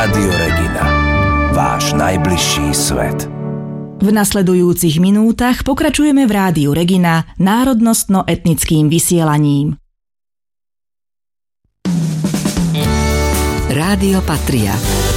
Rádio Regina. Váš najbližší svet. V nasledujúcich minútach pokračujeme v Rádiu Regina národnostno-etnickým vysielaním. Rádio Patria.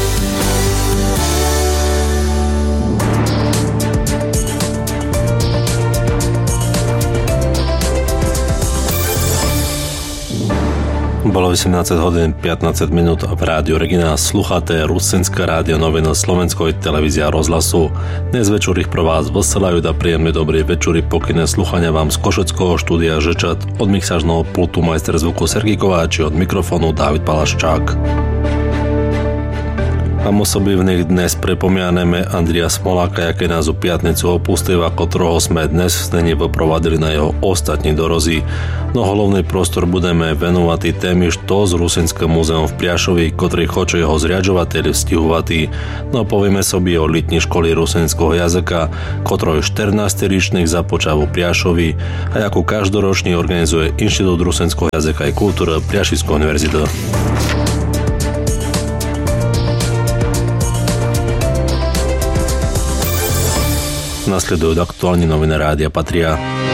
Bolo 18 hodín 15 minút v Rádiu Regina. Sluchaté Rusinské rádio noviny Slovenskej televízia rozhlasu. Dnes večer ich pro vás vyselajú a príjemne dobrý večer pokyné sluchania vám z Košeckého štúdia Žečat. Od mixážneho pultu majster zvuku Sergej Kováč, od mikrofónu Dávid Palaščák. A osobivných dnes pripomíname Andrija Smoláka, jaký nás u piatnicu opustil, ako troho sme dnes v snení vyprovadili na jeho ostatní dorozy. No hlavný prostor budeme venovať témy što z Rusinským múzeum v Priašovi, ktorý hoče jeho zriaďovateľ vstihuvatý. No povieme sobie o letní školy rusinského jazyka, ktorý 14-ročných započal v Priašovi a ako každoročný organizuje Inštitút rusinského jazyka a kultúry Priašivského univerzity. Nasledujú aktuálne noviny Rádia Patria.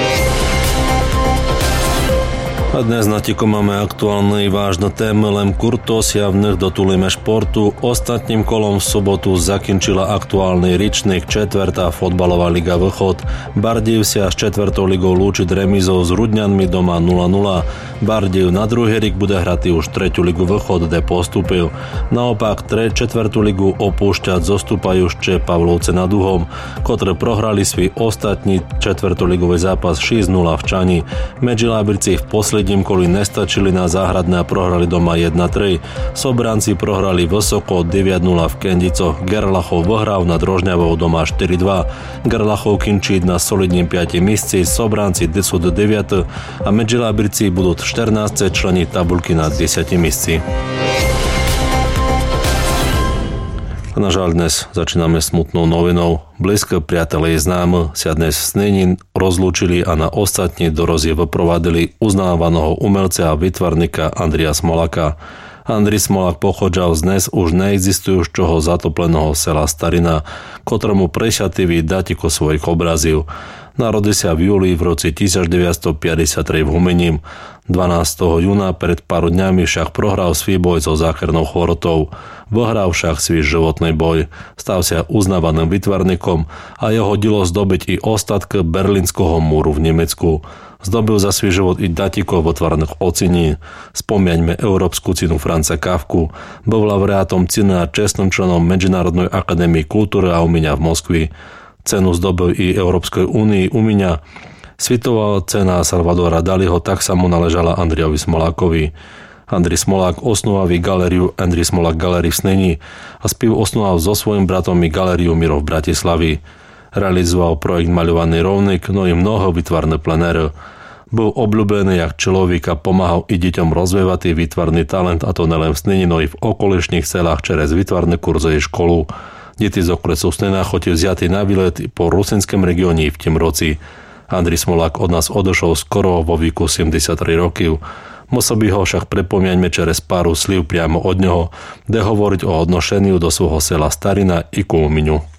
A dnes na tiku máme aktuálne i vážne témy, len kurtos javných dotulíme športu. Ostatním kolom v sobotu zakončila aktuálny ričník 4. fotbalová liga Východ. Bardejov sa s 4. ligou lúčiť remizou s Rudňanmi doma 0-0. Bardejov na druhý rik bude hrať už 3. ligu Východ, kde postúpil. Naopak 4. ligu opúšťať zostupajúšte Pavlovce nad Uhom, ktoré prohrali svoj ostatní 4. ligový zápas 6-0 v Čani. Medžilábirci v posledním koli nestačili na záhradné a prohrali doma 1-3. Sobranci prohrali vysoko 9-0 v Kendicoch. Gerlachov vyhral nad Rožňavou doma 4-2. Gerlachov kinčí na solidním 5. miestci, Sobranci sú do 9. a Medžilábirci budú 14. členi tabulky na 10. miestci. A na žaľ dnes začíname smutnou novinou. Blízke priatelé známe sa dnes v snení rozlúčili a na ostatní dorozie vyprovadili uznávaného umelca a vytvarníka Andrija Smoláka. Andrij Smolák pochodžal z dnes už neexistujúceho zatopleného sela Starina, ktorému prešativý datiko svojich obrazív. Narodil sa v júli v roci 1953 v Humením. 12. júna pred pár dňami však prohral svoj boj so zákernou chorotou. Vyhral však svoj životný boj. Stal sa uznávaným vytvarníkom a jeho dilo zdobiť i ostatky Berlínskeho múru v Nemecku. Zdobil za svoj život i datikov vytvarných ocení. Spomeňme Európsku cenu Franza Kafku. Bol laureátom ceny a čestným členom Medzinárodnej akadémie kultúry a umenia v Moskvi. Cenu zdobil i Európskej únii umenia. Svetová cena Salvadora Daliho tak sa mu naležala Andrijovi Smolákovi. Andrij Smolák osnoval galériu Andrij Smolák Gallery v Snení a spív osnoval so svojím bratom i galériu Miro v Bratislavi. Realizoval projekt Maľovaný rovník, no i mnoho vytvarné plenéry. Byl obľúbený jak človek a pomáhal i deťom rozvíjať vytvarný talent, a to nelen v Snení, no i v okolišných selách čerez vytvarné kurzy školu. Deti z okresu Snena chodili vziatí na výlet po rusinskom regióne v tým roci. Andrij Smolák od nás odošol skoro vo veku 73 rokov. Musel by ho však pripomieňme čerez páru slív priamo od neho, kde hovoriť o odnošeniu do svojho sela Starina i Kulmiňu.